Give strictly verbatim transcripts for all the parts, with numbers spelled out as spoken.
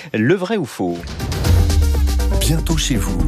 Le vrai ou faux ? Bientôt chez vous.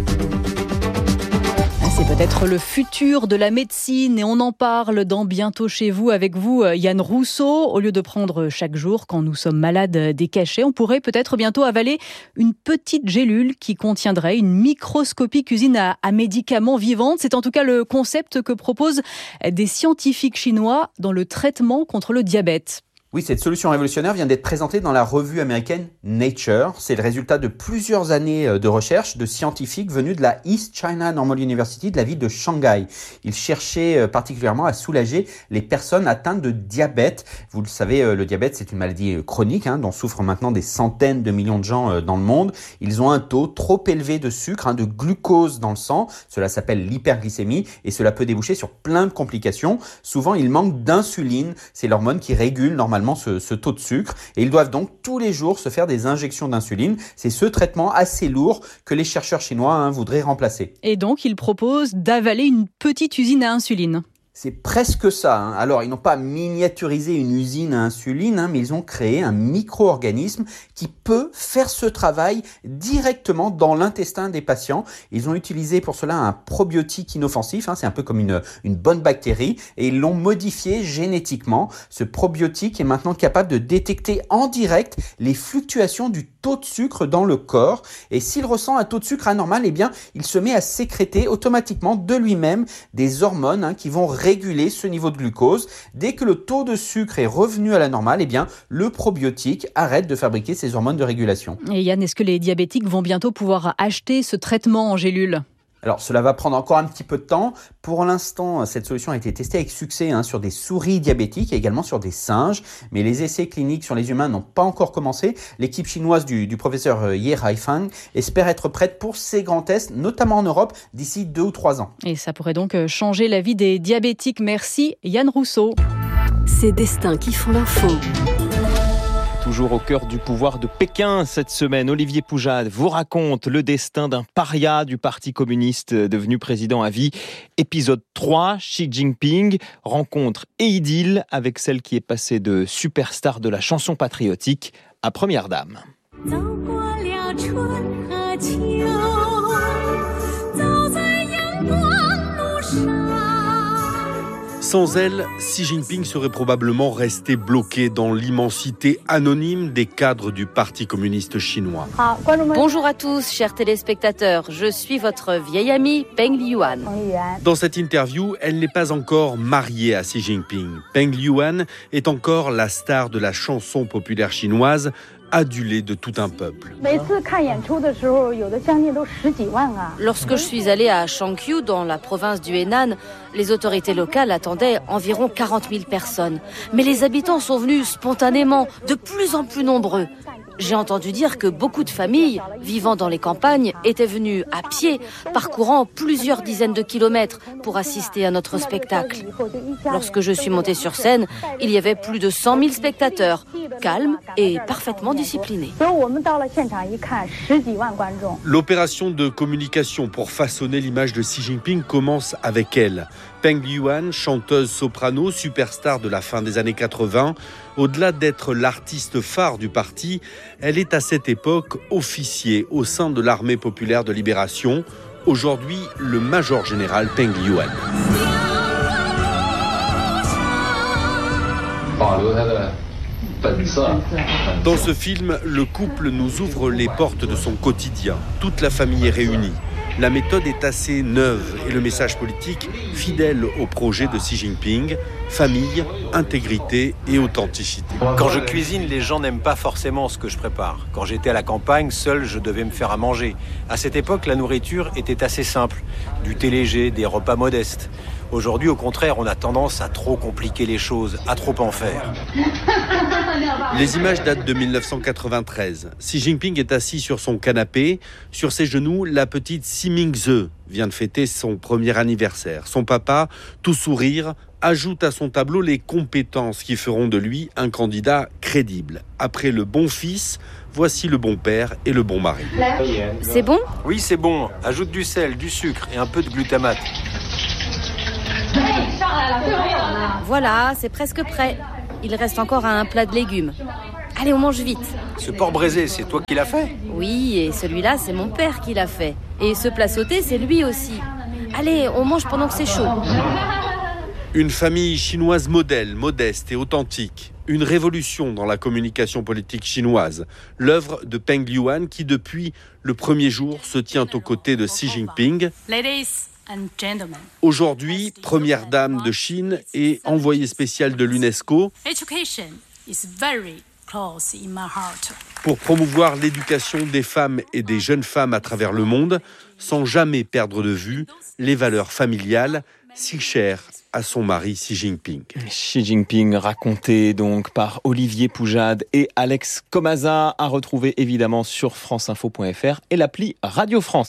C'est peut-être le futur de la médecine et on en parle dans Bientôt chez vous avec vous, Yann Rousseau. Au lieu de prendre chaque jour, quand nous sommes malades, des cachets, on pourrait peut-être bientôt avaler une petite gélule qui contiendrait une microscopique usine à, à médicaments vivante. C'est en tout cas le concept que proposent des scientifiques chinois dans le traitement contre le diabète. Oui, cette solution révolutionnaire vient d'être présentée dans la revue américaine Nature. C'est le résultat de plusieurs années de recherche de scientifiques venus de la East China Normal University de la ville de Shanghai. Ils cherchaient particulièrement à soulager les personnes atteintes de diabète. Vous le savez, le diabète, c'est une maladie chronique hein, dont souffrent maintenant des centaines de millions de gens dans le monde. Ils ont un taux trop élevé de sucre, hein, de glucose dans le sang. Cela s'appelle l'hyperglycémie et cela peut déboucher sur plein de complications. Souvent, ils manquent d'insuline. C'est l'hormone qui régule normalement Ce, ce taux de sucre et ils doivent donc tous les jours se faire des injections d'insuline. C'est ce traitement assez lourd que les chercheurs chinois hein, voudraient remplacer. Et donc, ils proposent d'avaler une petite usine à insuline. C'est presque ça. Hein. Alors, ils n'ont pas miniaturisé une usine à insuline, hein, mais ils ont créé un micro-organisme qui peut faire ce travail directement dans l'intestin des patients. Ils ont utilisé pour cela un probiotique inoffensif, hein, c'est un peu comme une, une bonne bactérie, et ils l'ont modifié génétiquement. Ce probiotique est maintenant capable de détecter en direct les fluctuations du taux de sucre dans le corps. Et s'il ressent un taux de sucre anormal, eh bien, il se met à sécréter automatiquement de lui-même des hormones hein, qui vont réguler ce niveau de glucose. Dès que le taux de sucre est revenu à la normale, eh bien, le probiotique arrête de fabriquer ces hormones de régulation. Et Yann, est-ce que les diabétiques vont bientôt pouvoir acheter ce traitement en gélule ? Alors, cela va prendre encore un petit peu de temps. Pour l'instant, cette solution a été testée avec succès hein, sur des souris diabétiques et également sur des singes. Mais les essais cliniques sur les humains n'ont pas encore commencé. L'équipe chinoise du, du professeur Ye Haifang espère être prête pour ces grands tests, notamment en Europe, d'ici deux ou trois ans. Et ça pourrait donc changer la vie des diabétiques. Merci Yann Rousseau. Ces destins qui font l'info. Toujours au cœur du pouvoir de Pékin cette semaine, Olivier Poujade vous raconte le destin d'un paria du Parti communiste devenu président à vie. Épisode trois, Xi Jinping, rencontre et idylle avec celle qui est passée de superstar de la chanson patriotique à première dame. Sans elle, Xi Jinping serait probablement resté bloqué dans l'immensité anonyme des cadres du Parti communiste chinois. Bonjour à tous, chers téléspectateurs. Je suis votre vieille amie Peng Liyuan. Dans cette interview, elle n'est pas encore mariée à Xi Jinping. Peng Liyuan est encore la star de la chanson populaire chinoise, adulée de tout un peuple. Lorsque je suis allée à Shangqiu, dans la province du Henan, les autorités locales attendaient environ quarante mille personnes. Mais les habitants sont venus spontanément, de plus en plus nombreux. J'ai entendu dire que beaucoup de familles, vivant dans les campagnes, étaient venues à pied, parcourant plusieurs dizaines de kilomètres pour assister à notre spectacle. Lorsque je suis montée sur scène, il y avait plus de cent mille spectateurs, calmes et parfaitement disciplinés. L'opération de communication pour façonner l'image de Xi Jinping commence avec elle. Peng Liyuan, chanteuse soprano, superstar de la fin des années quatre-vingts, au-delà d'être l'artiste phare du parti, elle est à cette époque officier au sein de l'armée populaire de libération, aujourd'hui le major général Peng Liyuan. Dans ce film, le couple nous ouvre les portes de son quotidien. Toute la famille est réunie. La méthode est assez neuve et le message politique fidèle au projet de Xi Jinping, famille, intégrité et authenticité. Quand je cuisine, les gens n'aiment pas forcément ce que je prépare. Quand j'étais à la campagne, seul, je devais me faire à manger. À cette époque, la nourriture était assez simple. Du thé léger, des repas modestes. Aujourd'hui, au contraire, on a tendance à trop compliquer les choses, à trop en faire. Les images datent de dix-neuf cent quatre-vingt-treize. Xi Jinping est assis sur son canapé. Sur ses genoux, la petite Xi Mingze vient de fêter son premier anniversaire. Son papa, tout sourire, ajoute à son tableau les compétences qui feront de lui un candidat crédible. Après le bon fils, voici le bon père et le bon mari. C'est bon ? Oui, c'est bon. Ajoute du sel, du sucre et un peu de glutamate. Voilà, c'est presque prêt. Il reste encore un plat de légumes. Allez, on mange vite. Ce porc braisé, c'est toi qui l'as fait? Oui, et celui-là, c'est mon père qui l'a fait. Et ce plat sauté, c'est lui aussi. Allez, on mange pendant que c'est chaud. Une famille chinoise modèle, modeste et authentique. Une révolution dans la communication politique chinoise. L'œuvre de Peng Liyuan qui, depuis le premier jour, se tient aux côtés de Xi Jinping. Aujourd'hui, première dame de Chine et envoyée spéciale de l'UNESCO. Pour promouvoir l'éducation des femmes et des jeunes femmes à travers le monde, sans jamais perdre de vue les valeurs familiales si chères à son mari Xi Jinping. Xi Jinping raconté donc par Olivier Poujade et Alex Comaza, à retrouver évidemment sur franceinfo point f r et l'appli Radio France.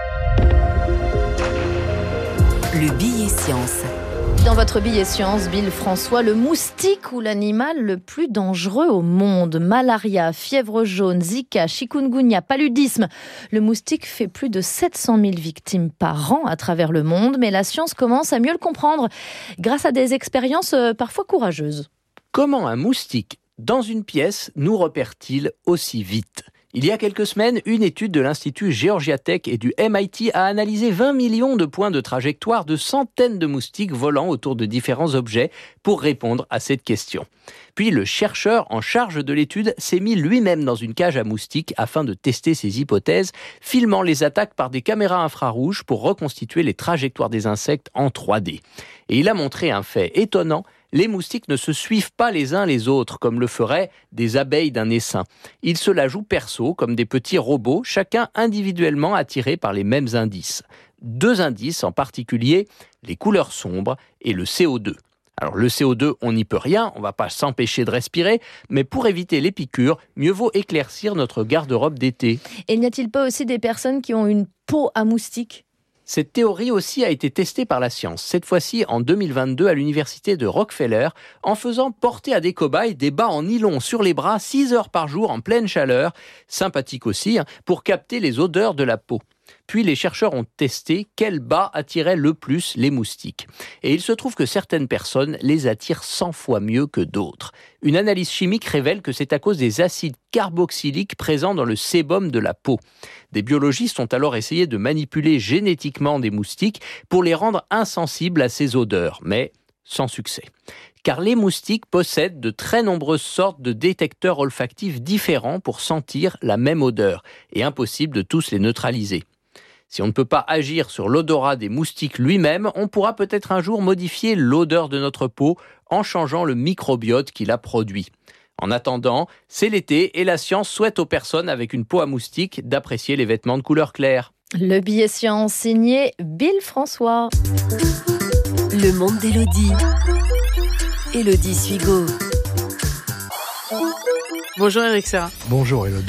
Le billet science. Dans votre billet science, Bill François, le moustique ou l'animal le plus dangereux au monde. Malaria, fièvre jaune, Zika, chikungunya, paludisme. Le moustique fait plus de sept cent mille victimes par an à travers le monde, mais la science commence à mieux le comprendre grâce à des expériences parfois courageuses. Comment un moustique dans une pièce nous repère-t-il aussi vite ? Il y a quelques semaines, une étude de l'Institut Georgia Tech et du M I T a analysé vingt millions de points de trajectoire de centaines de moustiques volant autour de différents objets pour répondre à cette question. Puis le chercheur en charge de l'étude s'est mis lui-même dans une cage à moustiques afin de tester ses hypothèses, filmant les attaques par des caméras infrarouges pour reconstituer les trajectoires des insectes en trois D. Et il a montré un fait étonnant. Les moustiques ne se suivent pas les uns les autres, comme le feraient des abeilles d'un essaim. Ils se la jouent perso, comme des petits robots, chacun individuellement attiré par les mêmes indices. Deux indices en particulier, les couleurs sombres et le C O deux. Alors le C O deux, on n'y peut rien, on ne va pas s'empêcher de respirer, mais pour éviter les piqûres, mieux vaut éclaircir notre garde-robe d'été. Et n'y a-t-il pas aussi des personnes qui ont une peau à moustique ? Cette théorie aussi a été testée par la science, cette fois-ci en deux mille vingt-deux à l'université de Rockefeller, en faisant porter à des cobayes des bas en nylon sur les bras six heures par jour en pleine chaleur, sympathique aussi, hein, pour capter les odeurs de la peau. Puis les chercheurs ont testé quels bas attiraient le plus les moustiques. Et il se trouve que certaines personnes les attirent cent fois mieux que d'autres. Une analyse chimique révèle que c'est à cause des acides carboxyliques présents dans le sébum de la peau. Des biologistes ont alors essayé de manipuler génétiquement des moustiques pour les rendre insensibles à ces odeurs, mais sans succès. Car les moustiques possèdent de très nombreuses sortes de détecteurs olfactifs différents pour sentir la même odeur, et impossible de tous les neutraliser. Si on ne peut pas agir sur l'odorat des moustiques lui-même, on pourra peut-être un jour modifier l'odeur de notre peau en changeant le microbiote qui la produit. En attendant, c'est l'été et la science souhaite aux personnes avec une peau à moustique d'apprécier les vêtements de couleur claire. Le billet science signé Bill François. Le monde d'Élodie. Élodie Suigo. Bonjour Eric Serra. Bonjour Élodie.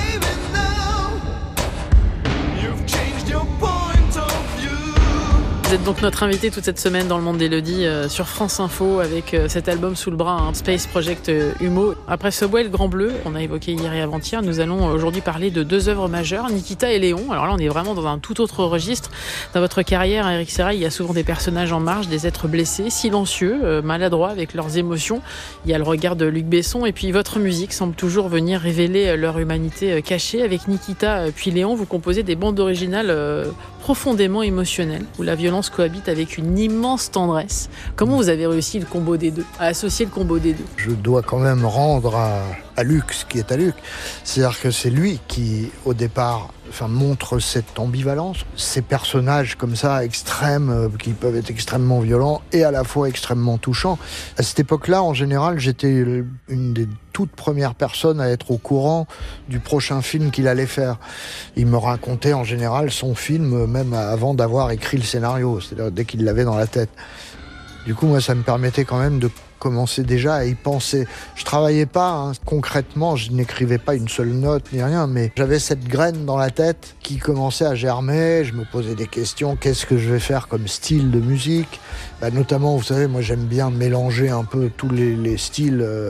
Vous êtes donc notre invité toute cette semaine dans le monde d'Élodie euh, sur France Info avec euh, cet album sous le bras, hein, Space Project euh, Humo. Après Subway et le Grand Bleu, qu'on a évoqué hier et avant-hier, nous allons aujourd'hui parler de deux œuvres majeures, Nikita et Léon. Alors là, on est vraiment dans un tout autre registre. Dans votre carrière, Eric Serra, il y a souvent des personnages en marge, des êtres blessés, silencieux, euh, maladroits avec leurs émotions. Il y a le regard de Luc Besson et puis votre musique semble toujours venir révéler leur humanité euh, cachée. Avec Nikita euh, puis Léon, vous composez des bandes originales euh, profondément émotionnelles, où la violence cohabite avec une immense tendresse. Comment vous avez réussi le combo des deux, à associer le combo des deux ? Je dois quand même rendre à, à Luc ce qui est à Luc. C'est-à-dire que c'est lui qui, au départ, enfin, montre cette ambivalence. Ces personnages comme ça, extrêmes, euh, qui peuvent être extrêmement violents et à la fois extrêmement touchants. À cette époque-là, en général, j'étais une des toutes premières personnes à être au courant du prochain film qu'il allait faire. Il me racontait en général son film, même avant d'avoir écrit le scénario, c'est-à-dire dès qu'il l'avait dans la tête. Du coup, moi, ça me permettait quand même de commencer déjà à y penser. Je travaillais pas, hein, concrètement, je n'écrivais pas une seule note ni rien, mais j'avais cette graine dans la tête qui commençait à germer. Je me posais des questions, qu'est-ce que je vais faire comme style de musique ? Bah, notamment, vous savez, moi j'aime bien mélanger un peu tous les, les styles, euh,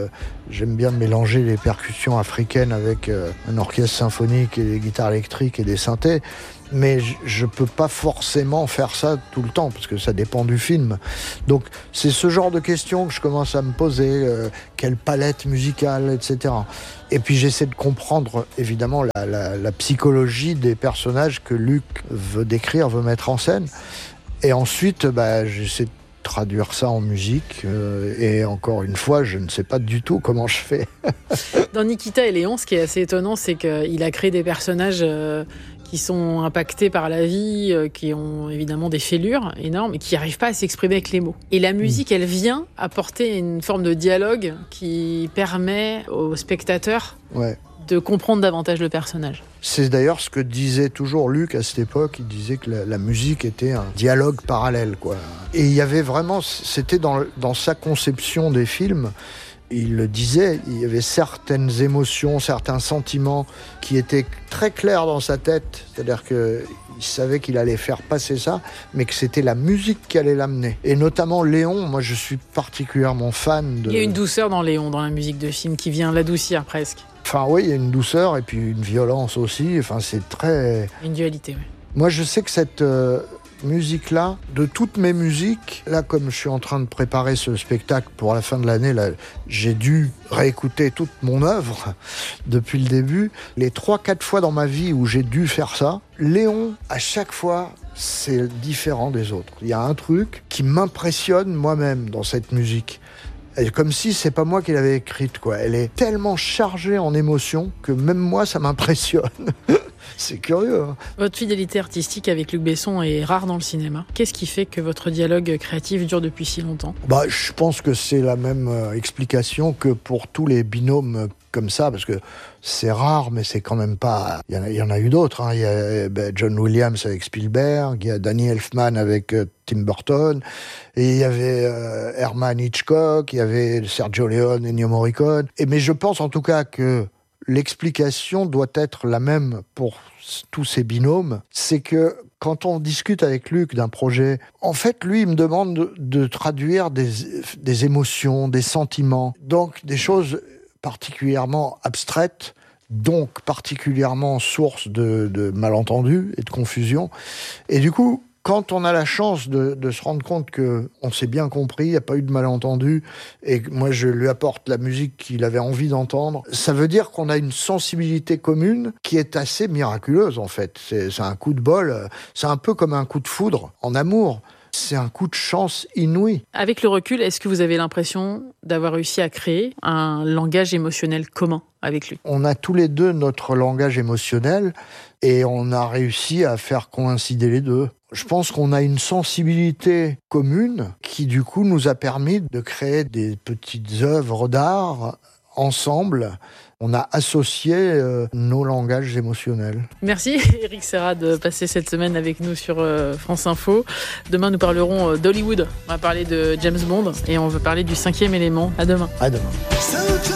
J'aime bien mélanger les percussions africaines avec euh, un orchestre symphonique et des guitares électriques et des synthés. Mais je ne peux pas forcément faire ça tout le temps, parce que ça dépend du film. Donc c'est ce genre de questions que je commence à me poser, euh, quelle palette musicale, et cetera. Et puis j'essaie de comprendre, évidemment, la, la, la psychologie des personnages que Luc veut décrire, veut mettre en scène. Et ensuite, bah, j'essaie de traduire ça en musique. Euh, et encore une fois, je ne sais pas du tout comment je fais. Dans Nikita et Léon, ce qui est assez étonnant, c'est qu'il a créé des personnages... Euh... qui sont impactés par la vie, euh, qui ont évidemment des fêlures énormes et qui n'arrivent pas à s'exprimer avec les mots. Et la musique, elle vient apporter une forme de dialogue qui permet aux spectateurs ouais. de comprendre davantage le personnage. C'est d'ailleurs ce que disait toujours Luc à cette époque. Il disait que la, la musique était un dialogue parallèle, quoi. Et il y avait vraiment, c'était dans, dans sa conception des films, il le disait, il y avait certaines émotions, certains sentiments qui étaient très clairs dans sa tête. C'est-à-dire qu'il savait qu'il allait faire passer ça, mais que c'était la musique qui allait l'amener. Et notamment Léon, moi je suis particulièrement fan de... Il y a une douceur dans Léon, dans la musique de film, qui vient l'adoucir presque. Enfin oui, il y a une douceur et puis une violence aussi. Enfin, c'est très... Une dualité, oui. Moi je sais que cette... Euh... musique-là, de toutes mes musiques, là comme je suis en train de préparer ce spectacle pour la fin de l'année, là, j'ai dû réécouter toute mon œuvre depuis le début. Les trois, quatre fois dans ma vie où j'ai dû faire ça, Léon, à chaque fois, c'est différent des autres. Il y a un truc qui m'impressionne moi-même dans cette musique. Et comme si c'est pas moi qui l'avais écrite, quoi. Elle est tellement chargée en émotions que même moi, ça m'impressionne. C'est curieux. Hein. Votre fidélité artistique avec Luc Besson est rare dans le cinéma. Qu'est-ce qui fait que votre dialogue créatif dure depuis si longtemps ? Bah, je pense que c'est la même euh, explication que pour tous les binômes euh, comme ça, parce que c'est rare, mais c'est quand même pas... Il y en a, il y en a eu d'autres. Hein. Il y a ben, John Williams avec Spielberg, il y a Danny Elfman avec euh, Tim Burton, et il y avait euh, Herman Hitchcock, il y avait Sergio Leone, Ennio Morricone. Et, mais je pense en tout cas que l'explication doit être la même pour tous ces binômes. C'est que quand on discute avec Luc d'un projet, en fait, lui, il me demande de, de traduire des, des émotions, des sentiments, donc des choses particulièrement abstraites, donc particulièrement source de, de malentendus et de confusion. Et du coup, quand on a la chance de, de se rendre compte qu'on s'est bien compris, il n'y a pas eu de malentendu, et que moi je lui apporte la musique qu'il avait envie d'entendre, ça veut dire qu'on a une sensibilité commune qui est assez miraculeuse en fait. C'est, c'est un coup de bol, c'est un peu comme un coup de foudre en amour. C'est un coup de chance inouï. Avec le recul, est-ce que vous avez l'impression d'avoir réussi à créer un langage émotionnel commun avec lui ? On a tous les deux notre langage émotionnel et on a réussi à faire coïncider les deux. Je pense qu'on a une sensibilité commune qui, du coup, nous a permis de créer des petites œuvres d'art ensemble. On a associé euh, nos langages émotionnels. Merci Éric Serra de passer cette semaine avec nous sur euh, France Info. Demain, nous parlerons euh, d'Hollywood. On va parler de James Bond et on va parler du cinquième élément. À demain. À demain.